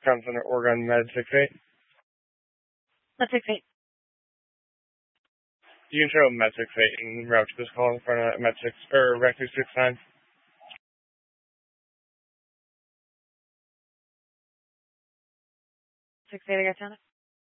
Wisconsin or Oregon Med 68. Med 68. You can show Med 68 and route to this call in front of Med 6 or Rec 269. 68, I got you on it.